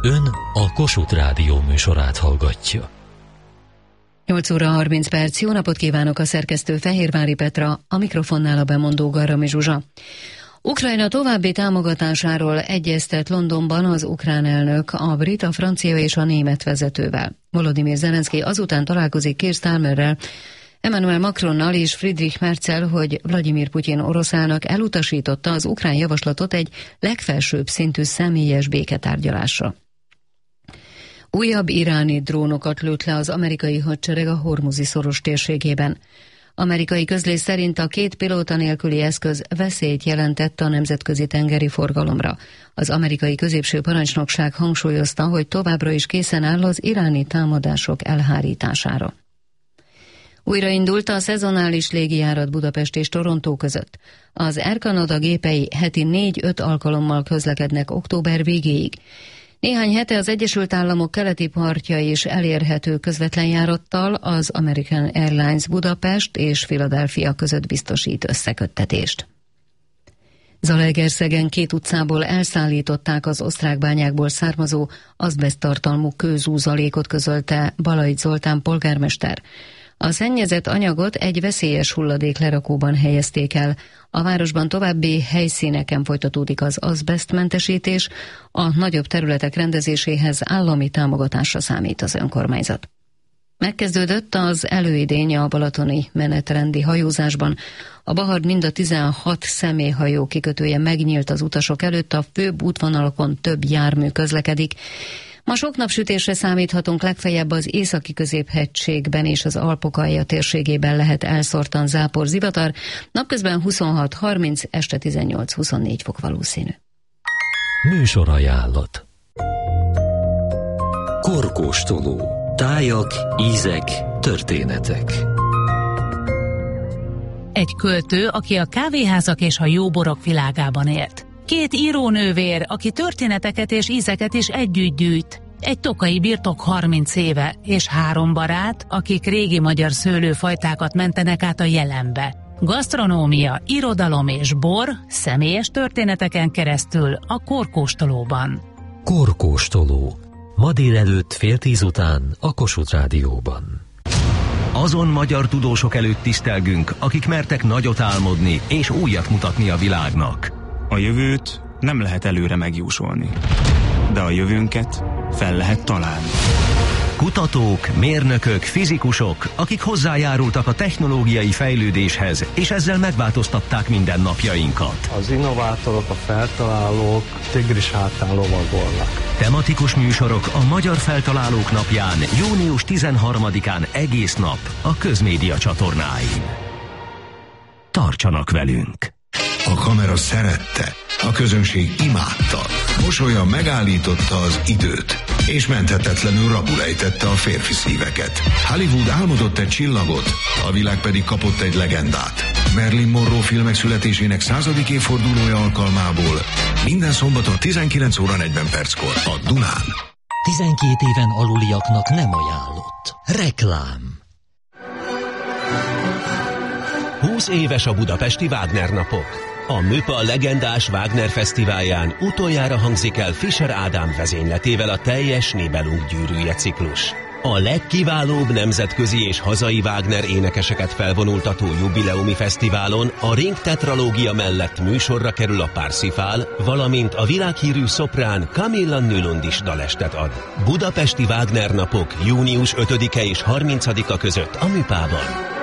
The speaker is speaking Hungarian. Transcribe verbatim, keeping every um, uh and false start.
Ön a Kossuth Rádió műsorát hallgatja. nyolc óra harminc perc, jó napot kívánok, a szerkesztő Fehérvári Petra, a mikrofonnál a bemondó Garrami Zsuzsa. Ukrajna további támogatásáról egyeztet Londonban az ukrán elnök a brit, a francia és a német vezetővel. Volodymyr Zelenszky azután találkozik Keir Starmerrel, Emmanuel Macronnal és Friedrich Merzel, hogy Vladimir Putyin orosz elnök elutasította az ukrán javaslatot egy legfelsőbb szintű személyes béketárgyalásra. Újabb iráni drónokat lőtt le az amerikai hadsereg a Hormuzi szoros térségében. Amerikai közlés szerint a két pilóta nélküli eszköz veszélyt jelentett a nemzetközi tengeri forgalomra. Az amerikai középső parancsnokság hangsúlyozta, hogy továbbra is készen áll az iráni támadások elhárítására. Újraindult a szezonális légijárat Budapest és Torontó között. Az Air Canada gépei heti négy-öt alkalommal közlekednek október végéig. Néhány hete az Egyesült Államok keleti partja is elérhető közvetlen járattal, az American Airlines Budapest és Philadelphia között biztosít összeköttetést. Zalaegerszegen két utcából elszállították az osztrák bányákból származó azbeszttartalmú kőzúzalékot, közölte Balait Zoltán polgármester. A szennyezett anyagot egy veszélyes hulladéklerakóban helyezték el. A városban további helyszíneken folytatódik az azbesztmentesítés, a nagyobb területek rendezéséhez állami támogatásra számít az önkormányzat. Megkezdődött az előidénye a balatoni menetrendi hajózásban. A Bahard mind a tizenhat személyhajó kikötője megnyílt az utasok előtt, a főbb útvonalakon több jármű közlekedik. Ma sok napsütésre számíthatunk, legfeljebb az északi középhegységben és az Alpokalja térségében lehet elszórtan zápor, zivatar, napközben huszonhat harminc, este tizennyolc huszonnégy fok valószínű. Műsorajánlat. Korkóstoló. Tájak, ízek, történetek. Egy költő, aki a kávéházak és a jóborok világában élt. Két írónővér, aki történeteket és ízeket is együtt gyűjt. Egy tokai birtok harminc éve, és három barát, akik régi magyar szőlőfajtákat mentenek át a jelenbe. Gasztronómia, irodalom és bor személyes történeteken keresztül a Korkóstolóban. Korkóstoló. Ma délelőtt fél tíz után a Kossuth Rádióban. Azon magyar tudósok előtt tisztelgünk, akik mertek nagyot álmodni és újat mutatni a világnak. A jövőt nem lehet előre megjósolni, de a jövőnket fel lehet találni. Kutatók, mérnökök, fizikusok, akik hozzájárultak a technológiai fejlődéshez, és ezzel megváltoztatták mindennapjainkat. Az innovátorok, a feltalálók tigris hátán lovagolnak. Tematikus műsorok a Magyar Feltalálók Napján, június tizenharmadikán egész nap a Közmédia csatornáin. Tartsanak velünk! A kamera szerette, a közönség imádta, mosolya megállította az időt, és menthetetlenül rabul ejtette a férfi szíveket. Hollywood álmodott egy csillagot, a világ pedig kapott egy legendát. Marilyn Monroe filmek születésének századik évfordulója alkalmából minden szombaton tizenkilenc óra negyven perckor a Dunán. tizenkét éven aluliaknak nem ajánlott. Reklám. húsz éves a budapesti Wagner napok. A Műpa legendás Wagner fesztiválján utoljára hangzik el Fischer Ádám vezényletével a teljes Nibelung gyűrűje ciklus. A legkiválóbb nemzetközi és hazai Wagner énekeseket felvonultató jubileumi fesztiválon a Ring tetralógia mellett műsorra kerül a Parsifal, valamint a világhírű szoprán Camilla Nylund is dalestet ad. Budapesti Wagner napok június ötödike és harmincadika között a Műpában.